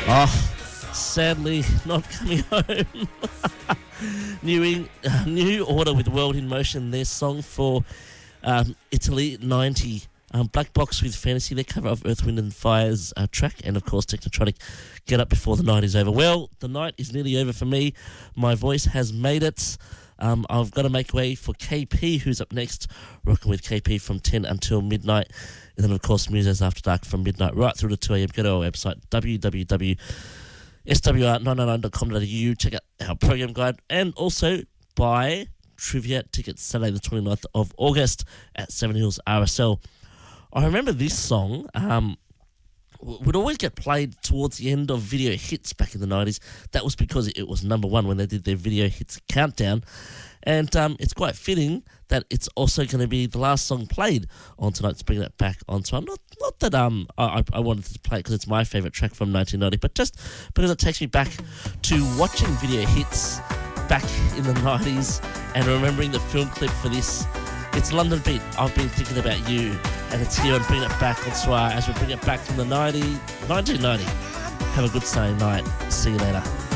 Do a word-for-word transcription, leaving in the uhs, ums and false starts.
Oh, sadly, not coming home. new, in, uh, new Order with World in Motion, their song for um, Italy ninety. Um, Black Box with Fantasy, their cover of Earth, Wind and Fire's uh, track, and of course Technotronic, Get Up Before the Night is Over. Well, the night is nearly over for me. My voice has made it. Um, I've got to make way for K P, who's up next, rocking with K P from ten until midnight. And then, of course, Muses After Dark from midnight right through to two a.m. Go to our website, w w w dot s w r nine nine nine dot com dot a u. Check out our program guide, and also buy trivia tickets Saturday the twenty-ninth of August at Seven Hills R S L. I remember this song um, would always get played towards the end of video hits back in the nineties. That was because it was number one when they did their video hits countdown. And um, it's quite fitting that it's also going to be the last song played on tonight's Bringing It Back on Time. Not, not that um I, I wanted to play it because it's my favourite track from nineteen ninety, but just because it takes me back to watching video hits back in the nineties and remembering the film clip for this. It's London Beat, I've Been Thinking About You, and it's here on Bring It Back on Soir as we bring it back from the nineteen ninety. Have a good Sunday night. See you later.